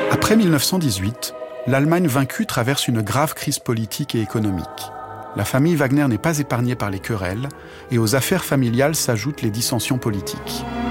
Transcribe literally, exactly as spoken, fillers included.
Après mille neuf cent dix-huit, l'Allemagne vaincue traverse une grave crise politique et économique. La famille Wagner n'est pas épargnée par les querelles et aux affaires familiales s'ajoutent les dissensions politiques.